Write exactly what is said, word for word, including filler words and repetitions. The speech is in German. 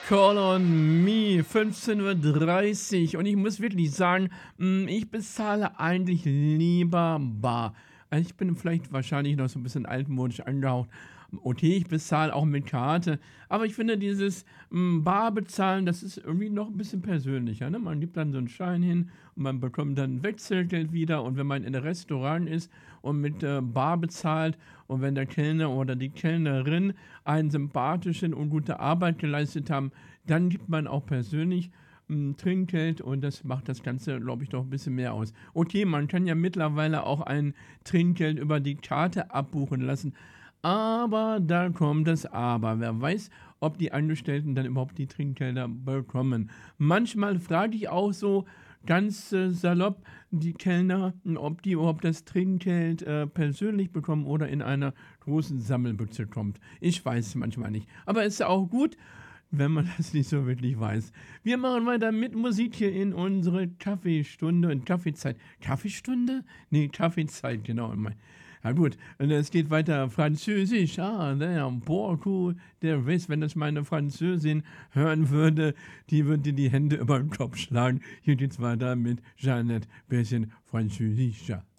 Call on me, fünfzehn Uhr dreißig und ich muss wirklich sagen, hm, ich bezahle eigentlich lieber bar. Also, ich bin vielleicht wahrscheinlich noch so 'n bisschen altmodisch angehaucht. Okay, ich bezahle auch mit Karte, aber ich finde dieses, hm, bar bezahlen, das ist irgendwie noch 'n bisschen persönlicher, ne? Man gibt dann so 'n Schein hin und man bekommt dann Wechselgeld wieder und wenn man in 'nem Restaurant ist und mit, äh, bar bezahlt und wenn der Kellner oder die Kellnerin einen sympathischen und gute Arbeit geleistet haben, dann gibt man auch persönlich, hm, Trinkgeld und das macht das Ganze, glaube ich, doch 'n bisschen mehr aus. Okay, man kann ja mittlerweile auch ein Trinkgeld über die Karte abbuchen lassen, aber da kommt das Aber. Wer weiß, ob die Angestellten dann überhaupt die Trinkgelder bekommen. Manchmal frage ich auch so ganz, äh, salopp die Kellner, hm, ob die überhaupt das Trinkgeld, äh, persönlich bekommen oder in einer großen Sammelbüchse kommt. Ich weiß es manchmal nicht. Aber ist ja auch gut, wenn man das nicht so wirklich weiß. Wir machen weiter mit Musik hier in unsere Kaffeestunde und Kaffeezeit. Kaffeestunde? Ne, Kaffeezeit, genau. Ja gut, und es geht weiter Französisch. Ah, der beaucoup de riz. Wenn das meine Französin hören würde, die würde die Hände über den Kopf schlagen. Hier geht's weiter mit Jeanette, bisschen französischer.